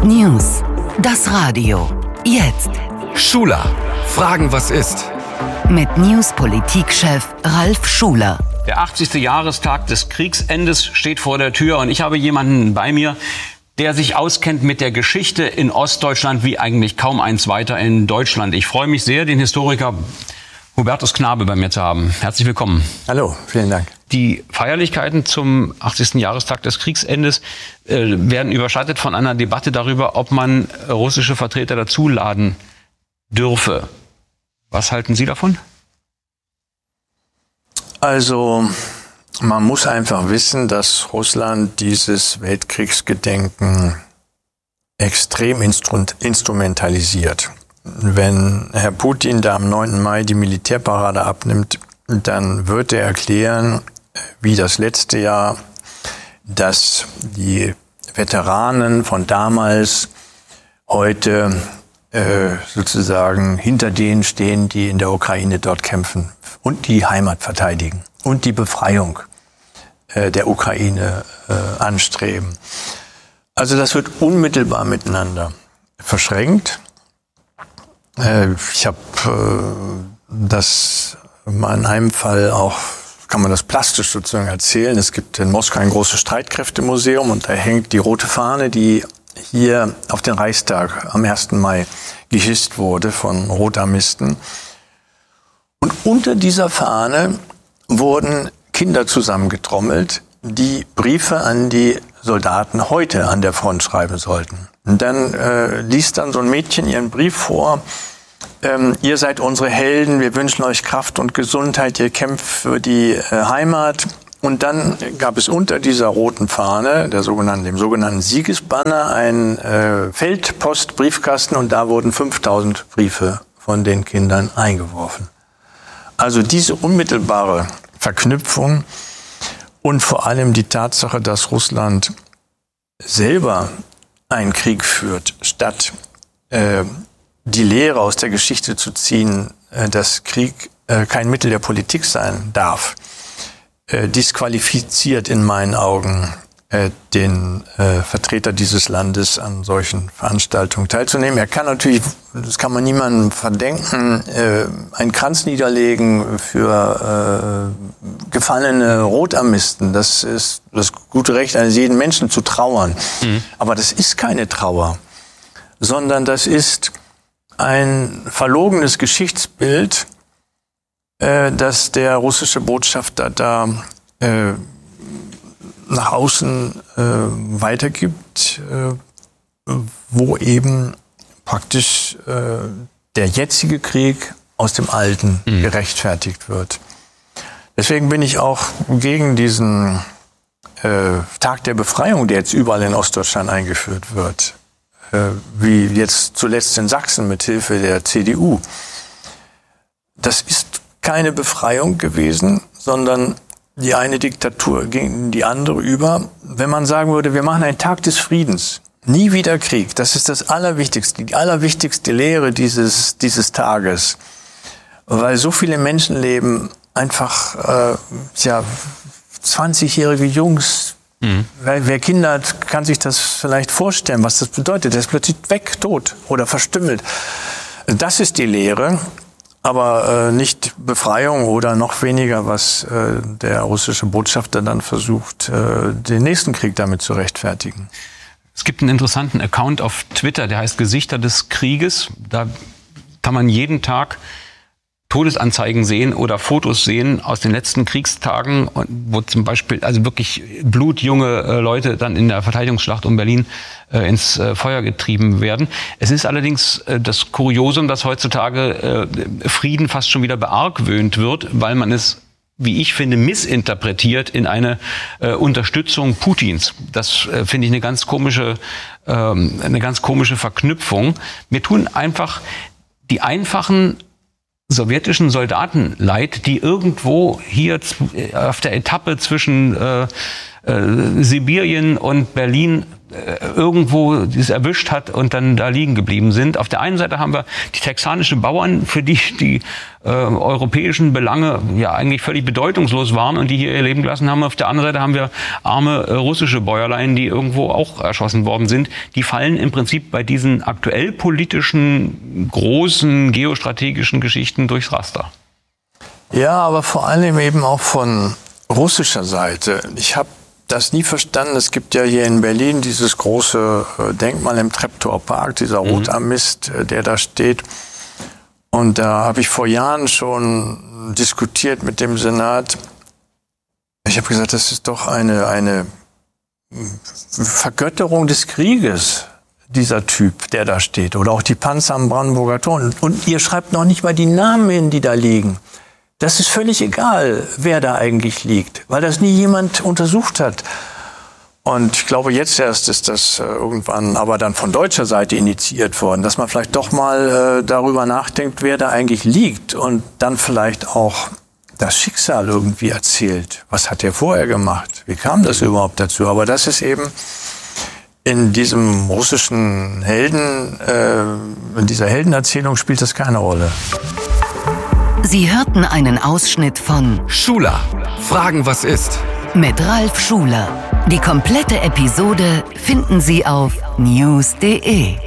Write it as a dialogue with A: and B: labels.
A: News. Das Radio. Jetzt.
B: Schuler. Fragen, was ist?
A: Mit News-Politikchef Ralf Schuler.
C: Der 80. Jahrestag des Kriegsendes steht vor der Tür und ich habe jemanden bei mir, der sich auskennt mit der Geschichte in Ostdeutschland wie eigentlich kaum ein zweiter in Deutschland. Ich freue mich sehr, den Historiker Hubertus Knabe bei mir zu haben. Herzlich willkommen.
D: Hallo, vielen Dank.
C: Die Feierlichkeiten zum 80. Jahrestag des Kriegsendes werden überschattet von einer Debatte darüber, ob man russische Vertreter dazuladen dürfe. Was halten Sie davon?
D: Also, man muss einfach wissen, dass Russland dieses Weltkriegsgedenken extrem instrumentalisiert. Wenn Herr Putin da am 9. Mai die Militärparade abnimmt, dann wird er erklären, wie das letzte Jahr, dass die Veteranen von damals heute sozusagen hinter denen stehen, die in der Ukraine dort kämpfen und die Heimat verteidigen und die Befreiung der Ukraine anstreben. Also das wird unmittelbar miteinander verschränkt. Ich habe das mal in einem Fall auch, kann man das plastisch sozusagen erzählen. Es gibt in Moskau ein großes Streitkräftemuseum und da hängt die rote Fahne, die hier auf den Reichstag am 1. Mai gehisst wurde von Rotarmisten. Und unter dieser Fahne wurden Kinder zusammengetrommelt, die Briefe an die Soldaten heute an der Front schreiben sollten. Und dann liest dann so ein Mädchen ihren Brief vor. Ihr seid unsere Helden, wir wünschen euch Kraft und Gesundheit, ihr kämpft für die Heimat. Und dann gab es unter dieser roten Fahne, dem sogenannten Siegesbanner, einen Feldpostbriefkasten und da wurden 5000 Briefe von den Kindern eingeworfen. Also diese unmittelbare Verknüpfung und vor allem die Tatsache, dass Russland selber einen Krieg führt, statt die Lehre aus der Geschichte zu ziehen, dass Krieg kein Mittel der Politik sein darf, disqualifiziert in meinen Augen den Vertreter dieses Landes an solchen Veranstaltungen teilzunehmen. Er kann natürlich, das kann man niemandem verdenken, einen Kranz niederlegen für gefallene Rotarmisten. Das ist das gute Recht eines jeden Menschen zu trauern. Mhm. Aber das ist keine Trauer, sondern das ist ein verlogenes Geschichtsbild, dass der russische Botschafter da nach außen weitergibt, wo eben praktisch der jetzige Krieg aus dem Alten gerechtfertigt wird. Deswegen bin ich auch gegen diesen Tag der Befreiung, der jetzt überall in Ostdeutschland eingeführt wird, wie jetzt zuletzt in Sachsen mit Hilfe der CDU. Das ist keine Befreiung gewesen, sondern die eine Diktatur gegen die andere über. Wenn man sagen würde, wir machen einen Tag des Friedens, nie wieder Krieg, das ist das Allerwichtigste, die allerwichtigste Lehre dieses Tages, weil so viele Menschenleben einfach 20-jährige Jungs, wer Kinder hat, kann sich das vielleicht vorstellen, was das bedeutet. Der ist plötzlich weg, tot oder verstümmelt. Das ist die Lehre. Aber nicht Befreiung oder noch weniger, was der russische Botschafter dann versucht, den nächsten Krieg damit zu rechtfertigen.
C: Es gibt einen interessanten Account auf Twitter, der heißt Gesichter des Krieges. Da kann man jeden Tag Todesanzeigen sehen oder Fotos sehen aus den letzten Kriegstagen, wo zum Beispiel also wirklich blutjunge Leute dann in der Verteidigungsschlacht um Berlin ins Feuer getrieben werden. Es ist allerdings das Kuriosum, dass heutzutage Frieden fast schon wieder beargwöhnt wird, weil man es, wie ich finde, missinterpretiert in eine Unterstützung Putins. Das finde ich eine ganz komische Verknüpfung. Mir tun einfach die einfachen sowjetischen Soldaten leid, die irgendwo hier auf der Etappe zwischen Sibirien und Berlin irgendwo es erwischt hat und dann da liegen geblieben sind. Auf der einen Seite haben wir die texanischen Bauern, für die europäischen Belange ja eigentlich völlig bedeutungslos waren und die hier ihr Leben gelassen haben. Auf der anderen Seite haben wir arme russische Bäuerlein, die irgendwo auch erschossen worden sind. Die fallen im Prinzip bei diesen aktuell politischen, großen, geostrategischen Geschichten durchs Raster.
D: Ja, aber vor allem eben auch von russischer Seite. Ich habe das nie verstanden. Es gibt ja hier in Berlin dieses große Denkmal im Treptower Park, dieser Rotarmist, der da steht. Und da habe ich vor Jahren schon diskutiert mit dem Senat. Ich habe gesagt, das ist doch eine Vergötterung des Krieges, dieser Typ, der da steht. Oder auch die Panzer am Brandenburger Tor. Und ihr schreibt noch nicht mal die Namen hin, die da liegen. Das ist völlig egal, wer da eigentlich liegt, weil das nie jemand untersucht hat. Und ich glaube, jetzt erst ist das irgendwann aber dann von deutscher Seite initiiert worden, dass man vielleicht doch mal darüber nachdenkt, wer da eigentlich liegt und dann vielleicht auch das Schicksal irgendwie erzählt. Was hat er vorher gemacht? Wie kam das überhaupt dazu? Aber das ist eben in diesem russischen Helden, in dieser Heldenerzählung spielt das keine Rolle.
A: Sie hörten einen Ausschnitt von
B: Schuler, Fragen, was ist?
A: mit Ralf Schuler. Die komplette Episode finden Sie auf news.de.